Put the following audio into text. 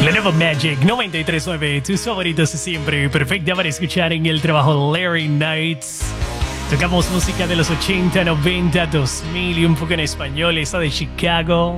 La nueva Magic 93.9, tus favoritos de siempre, perfecta para escuchar en el trabajo Larry Nights. Tocamos música de los 80, 90, 2000 y un poco en español, esta de Chicago.